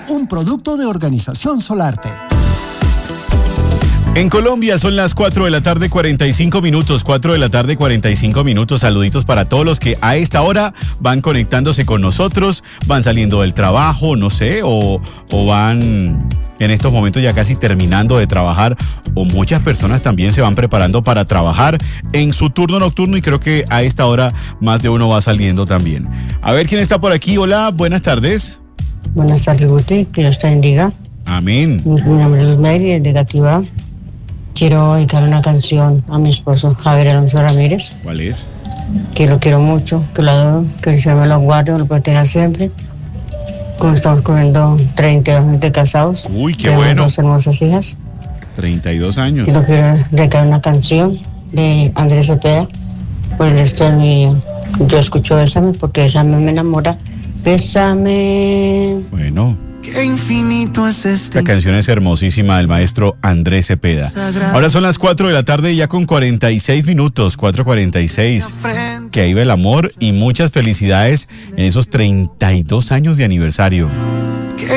un producto de Organización Solarte. En Colombia son las 4 de la tarde 45 minutos, 4 de la tarde 45 minutos. Saluditos para todos los que a esta hora van conectándose con nosotros, van saliendo del trabajo, no sé, o van en estos momentos ya casi terminando de trabajar, o muchas personas también se van preparando para trabajar en su turno nocturno, y creo que a esta hora más de uno va saliendo también. A ver quién está por aquí. Hola, buenas tardes. Buenas tardes, Guti, que Dios te bendiga. Amén. Mi nombre es Luz Mary, de Gativá. Quiero dedicar una canción a mi esposo, Javier Alonso Ramírez. ¿Cuál es? Que lo quiero mucho, que lo adoro, que el Señor me lo guarde, lo proteja siempre. Como estamos cumpliendo 32 años de casados. Uy, qué tenemos bueno. 2 hermosas hijas. 32 años. Quiero dedicar una canción de Andrés Cepeda por el resto de mi vida. Yo escucho Bésame porque Bésame me enamora. Bésame. Bueno. Qué infinito es este. Esta canción es hermosísima del maestro Andrés Cepeda. Ahora son las 4 de la tarde ya con 46 minutos, 4:46. Que ahí va el amor y muchas felicidades en esos 32 años de aniversario.